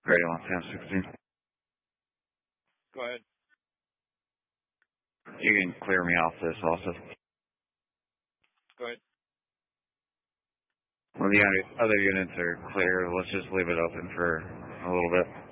Radio on 1016. Go ahead. You can clear me off this also. Go ahead. Well, the other units are clear. Let's just leave it open for a little bit.